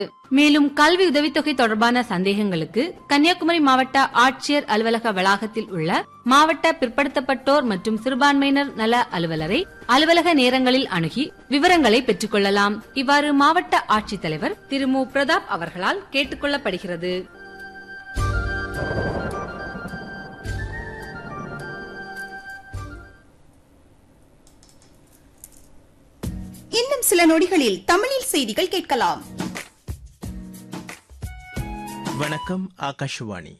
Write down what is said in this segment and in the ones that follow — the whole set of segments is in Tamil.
மேலும் கல்வி உதவித்தொகை தொடர்பான சந்தேகங்களுக்கு கன்னியாகுமரி மாவட்ட ஆட்சியர் அலுவலக வளாகத்தில் உள்ள மாவட்ட பிற்படுத்தப்பட்டோர் மற்றும் சிறுபான்மையினர் நல அலுவலரை அலுவலக நேரங்களில் அணுகி விவரங்களை பெற்றுக் கொள்ளலாம். இவ்வாறு மாவட்ட ஆட்சித்தலைவர் திரு மு. பிரதாப் அவர்களால் கேட்டுக் கொள்ளப்படுகிறது. இன்னும் சில நொடிகளில் தமிழில் செய்திகள் கேட்கலாம். வணக்கம், ஆகாஷவாணி.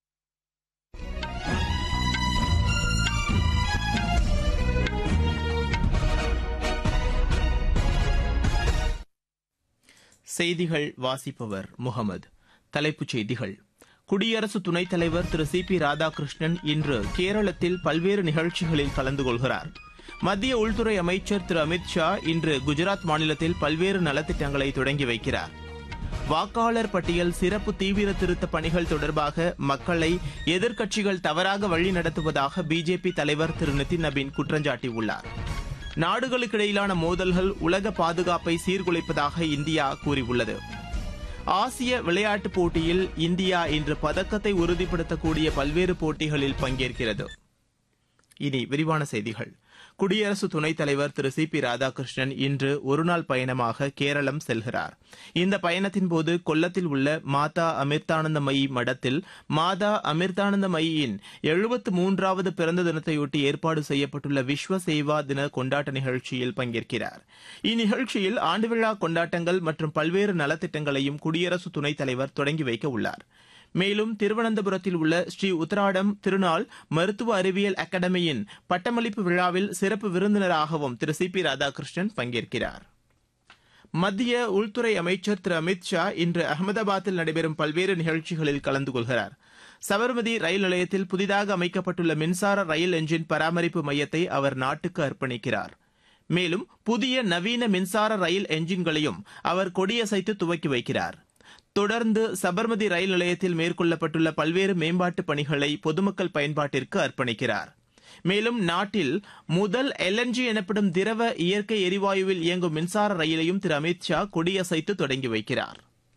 செய்திகள் வாசிப்பவர் முகமது. தலைப்புச் செய்திகள். குடியரசு துணைத் தலைவர் திரு சி பி ராதாகிருஷ்ணன் இன்று கேரளத்தில் பல்வேறு நிகழ்ச்சிகளில் கலந்து கொள்கிறார். மத்திய உள்துறை அமைச்சர் திரு அமித் ஷா இன்று குஜராத் மாநிலத்தில் பல்வேறு நலத்திட்டங்களை தொடங்கி வைக்கிறார். வாக்காளர் பட்டியல் சிறப்பு தீவிர திருத்த பணிகள் தொடர்பாக மக்களை எதிர்க்கட்சிகள் தவறாக வழிநடத்துவதாக பிஜேபி தலைவர் திரு நிதின் நபீன் குற்றஞ்சாட்டியுள்ளார். நாடுகளுக்கிடையிலான மோதல்கள் உலக பாதுகாப்பை சீர்குலைப்பதாக இந்தியா கூறியுள்ளது. ஆசிய விளையாட்டுப் போட்டியில் இந்தியா இன்று பதக்கத்தை உறுதிப்படுத்தக்கூடிய பல்வேறு போட்டிகளில் பங்கேற்கிறது. இனி விரிவான செய்திகள். குடியரசு துணைத் தலைவர் திரு சி பி ராதாகிருஷ்ணன் இன்று ஒருநாள் பயணமாக கேரளம் செல்கிறார். இந்த பயணத்தின்போது கொல்லத்தில் உள்ள மாதா அமிர்தானந்தமயி மடத்தில் மாதா அமிர்தானந்தமயியின் 73வது பிறந்த தினத்தையொட்டி ஏற்பாடு செய்யப்பட்டுள்ள விஸ்வ சேவா தின கொண்டாட்ட நிகழ்ச்சியில் பங்கேற்கிறார். இந்நிகழ்ச்சியில் ஆண்டு விழா கொண்டாட்டங்கள் மற்றும் பல்வேறு நலத்திட்டங்களையும் குடியரசு துணைத் தலைவர் தொடங்கி வைக்க உள்ளார். மேலும் திருவனந்தபுரத்தில் உள்ள ஸ்ரீ உத்தராடம் திருநாள் மருத்துவ அறிவியல் அகாடமியின் பட்டமளிப்பு விழாவில் சிறப்பு விருந்தினராகவும் திரு சி பி ராதாகிருஷ்ணன் பங்கேற்கிறார். மத்திய உள்துறை அமைச்சர் திரு அமித் ஷா இன்று அகமதாபாத்தில் நடைபெறும் பல்வேறு நிகழ்ச்சிகளில் கலந்து கொள்கிறார். சபர்மதி ரயில் நிலையத்தில் புதிதாக அமைக்கப்பட்டுள்ள மின்சார ரயில் எஞ்சின் பராமரிப்பு மையத்தை அவர் நாட்டுக்கு அர்ப்பணிக்கிறார். மேலும் புதிய நவீன மின்சார ரயில் எஞ்சின்களையும் அவர் கொடியசைத்து துவக்கி வைக்கிறார். தொடர்ந்து சபர்மதி ரயில் நிலையத்தில் மேற்கொள்ளப்பட்டுள்ள பல்வேறு மேம்பாட்டுப் பணிகளை பொதுமக்கள் பயன்பாட்டிற்கு அர்ப்பணிக்கிறார். மேலும் நாட்டில் முதல் LNG எனப்படும் திரவ இயற்கை எரிவாயுவில் இயங்கும் மின்சார ரயிலையும் திரு அமித் ஷா கொடியசைத்து தொடங்கி வைக்கிறார்.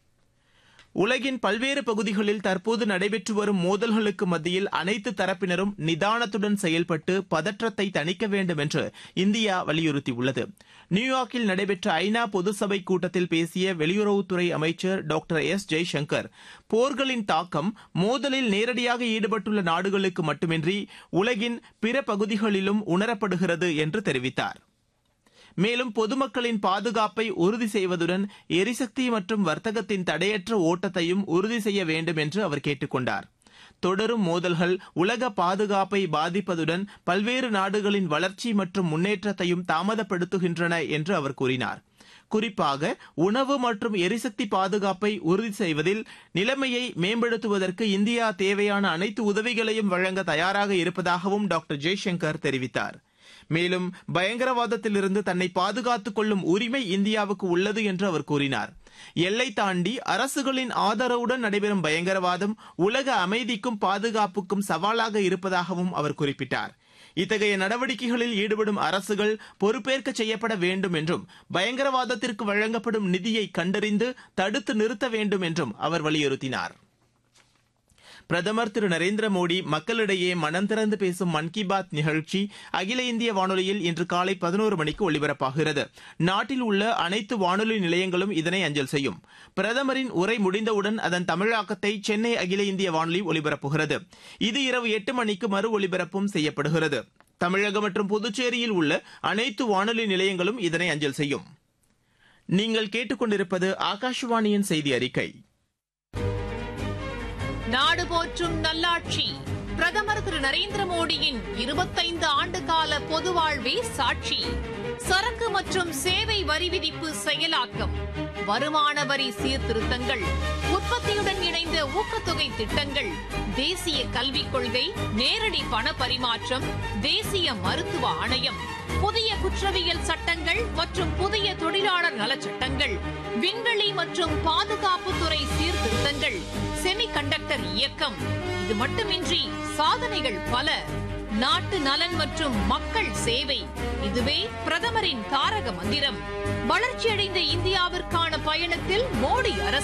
உலகின் பல்வேறு பகுதிகளில் தற்போது நடைபெற்று வரும் மோதல்களுக்கு மத்தியில் அனைத்து தரப்பினரும் நிதானத்துடன் செயல்பட்டு பதற்றத்தை தணிக்க வேண்டும் என்று இந்தியா வலியுறுத்தியுள்ளது. நியூயார்க்கில் நடைபெற்ற ஐநா பொதுசபை கூட்டத்தில் பேசிய வெளியுறவுத்துறை அமைச்சர் டாக்டர் எஸ். ஜெய்சங்கர், போர்களின் தாக்கம் மோதலில் நேரடியாக ஈடுபட்டுள்ள நாடுகளுக்கு மட்டுமின்றி உலகின் பிற பகுதிகளிலும் உணரப்படுகிறது என்று தெரிவித்தார். மேலும் பொதுமக்களின் பாதுகாப்பை உறுதி செய்வதுடன் எரிசக்தி மற்றும் வர்த்தகத்தின் தடையற்ற ஓட்டத்தையும் உறுதி செய்ய வேண்டும் என்று அவர் கேட்டுக் கொண்டார். தொடரும் மோதல்கள் உலக பாதுகாப்பை பாதிப்பதுடன் பல்வேறு நாடுகளின் வளர்ச்சி மற்றும் முன்னேற்றத்தையும் தாமதப்படுத்துகின்றன என்று அவர் கூறினார். குறிப்பாக உணவு மற்றும் எரிசக்தி பாதுகாப்பை உறுதி செய்வதில் நிலைமையை மேம்படுத்துவதற்கு இந்தியா தேவையான அனைத்து உதவிகளையும் வழங்க தயாராக இருப்பதாகவும் டாக்டர் ஜெய்சங்கர் தெரிவித்தார். மேலும் பயங்கரவாதத்திலிருந்து தன்னை பாதுகாத்துக் கொள்ளும் உரிமை இந்தியாவுக்கு உள்ளது என்று அவர் கூறினார். எல்லை தாண்டி அரசுகளின் ஆதரவுடன் நடைபெறும் பயங்கரவாதம் உலக அமைதிக்கும் பாதுகாப்புக்கும் சவாலாக இருப்பதாகவும் அவர் குறிப்பிட்டார். இத்தகைய நடவடிக்கைகளில் ஈடுபடும் அரசுகள் பொறுப்பேற்க செய்யப்பட வேண்டும் என்றும் பயங்கரவாதத்திற்கு வழங்கப்படும் நிதியை கண்டறிந்து தடுத்து நிறுத்த வேண்டும் என்றும் அவர் வலியுறுத்தினார். பிரதமர் திரு நரேந்திர மோடி மக்களிடையே மனம் திறந்து பேசும் மன் கி பாத் நிகழ்ச்சி அகில இந்திய வானொலியில் இன்று காலை 11 மணிக்கு ஒலிபரப்பாகிறது. நாட்டில் உள்ள அனைத்து வானொலி நிலையங்களும் இதனை அஞ்சல் செய்யும். பிரதமரின் உரை முடிந்தவுடன் அதன் தமிழாக்கத்தை சென்னை அகில இந்திய வானொலி ஒலிபரப்புகிறது. இது இரவு 8 மணிக்கு மறு ஒலிபரப்பும் செய்யப்படுகிறது. தமிழகம் மற்றும் புதுச்சேரியில் உள்ள அனைத்து வானொலி நிலையங்களும் இதனை அஞ்சல் செய்யும். நீங்கள் கேட்டுக்கொண்டிருப்பது ஆகாஷவாணியின் செய்தி அறிக்கை. நாடு போற்றும் நல்லாட்சி. பிரதமர் திரு நரேந்திர மோடியின் 25 ஆண்டு கால பொது வாழ்வே சாட்சி. சரக்கு மற்றும் சேவை வரி விதிப்பு செயலாக்கம், வருமான வரி சீர்திருத்தங்கள், உற்பத்தியுடன் இணைந்த ஊக்கத்தொகை திட்டங்கள், தேசிய கல்விக் கொள்கை, நேரடி பண பரிமாற்றம், தேசிய மருத்துவ ஆணையம், புதிய குற்றவியல் சட்டங்கள் மற்றும் புதிய தொழிலாளர் நலச்சட்டங்கள், விண்வெளி மற்றும் பாதுகாப்புத்துறை சீர்திருத்தங்கள், செமிகண்டக்டர் இயக்கம். இது மட்டுமின்றி சாதனைகள் பல. நாட்டு நலன் மற்றும் மக்கள் சேவை, இதுவே பிரதமரின் தாரக மந்திரம். வளர்ச்சியடைந்த இந்தியாவிற்கான பயணத்தில் மோடி அரசு